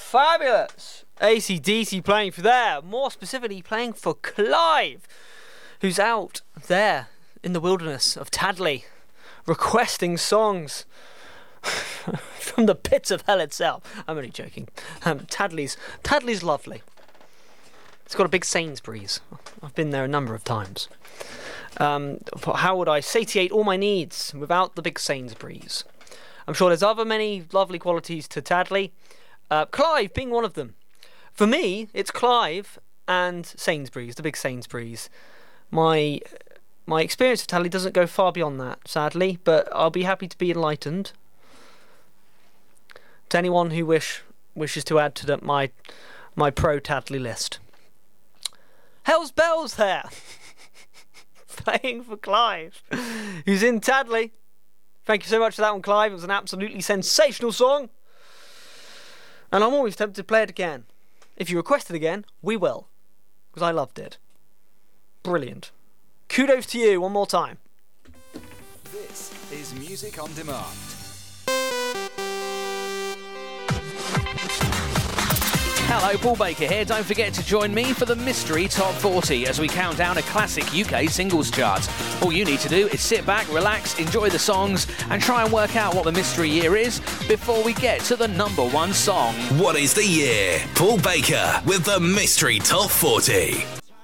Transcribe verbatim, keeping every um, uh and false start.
fabulous. A C D C playing for there, more specifically playing for Clive, who's out there in the wilderness of Tadley, requesting songs from the pits of hell itself. I'm only joking. Um, Tadley's, Tadley's lovely. It's got a big Sainsbury's. I've been there a number of times. Um, how would I satiate all my needs without the big Sainsbury's? I'm sure there's other many lovely qualities to Tadley. Uh, Clive being one of them. For me, it's Clive and Sainsbury's, the big Sainsbury's. My my experience of Tadley doesn't go far beyond that, sadly, but I'll be happy to be enlightened. To anyone who wish wishes to add to the, my my pro Tadley list. Hell's Bells there, playing for Clive, who's in Tadley. Thank you so much for that one, Clive. It was an absolutely sensational song. And I'm always tempted to play it again. If you request it again, we will. Because I loved it. Brilliant. Kudos to you one more time. This is Music on Demand. Hello, Paul Baker here. Don't forget to join me for the Mystery Top forty as we count down a classic U K singles chart. All you need to do is sit back, relax, enjoy the songs, and try and work out what the mystery year is before we get to the number one song. What is the year? Paul Baker with the Mystery Top forty.